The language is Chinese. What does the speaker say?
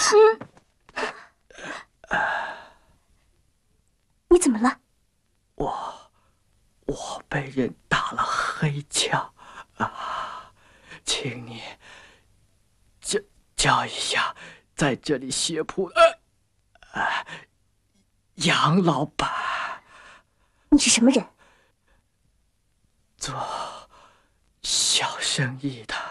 你怎么了？ 我被人打了黑枪啊，请你叫一下在这里鞋铺的杨老板。 你是什么人？ 做小生意的。